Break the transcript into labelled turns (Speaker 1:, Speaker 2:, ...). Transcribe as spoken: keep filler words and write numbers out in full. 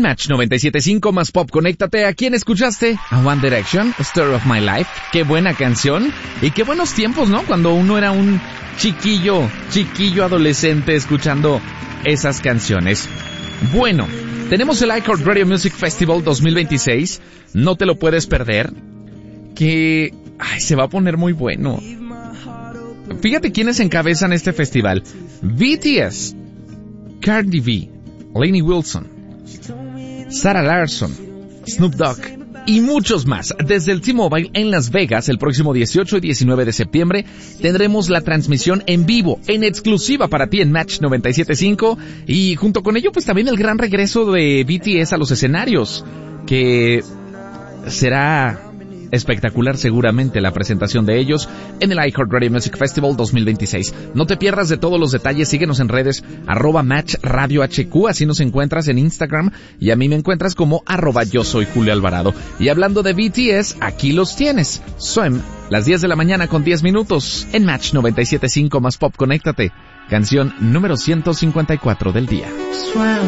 Speaker 1: Match noventa y siete punto cinco más pop, conéctate. ¿A quién escuchaste? A One Direction, Story of My Life. Qué buena canción. Y qué buenos tiempos, ¿no? Cuando uno era un chiquillo, chiquillo adolescente escuchando esas canciones. Bueno, tenemos el iHeartRadio Music Festival dos mil veintiséis. No te lo puedes perder. Que ay, se va a poner muy bueno. Fíjate quiénes encabezan este festival. B T S, Cardi B, Lainey Wilson, Sarah Larson, Snoop Dogg y muchos más. Desde el T-Mobile en Las Vegas, el próximo dieciocho y diecinueve de septiembre, tendremos la transmisión en vivo, en exclusiva para ti en Match noventa y siete punto cinco, y junto con ello pues también el gran regreso de B T S a los escenarios, que será espectacular seguramente la presentación de ellos en el iHeartRadio Music Festival dos mil veintiséis. No te pierdas de todos los detalles, síguenos en redes, arroba Match Radio H Q, así nos encuentras en Instagram, y a mí me encuentras como arroba yo soy Julio Alvarado. Y hablando de B T S, aquí los tienes. Swim, las diez de la mañana con diez minutos, en Match noventa y siete punto cinco más pop, conéctate. Canción número ciento cincuenta y cuatro del día.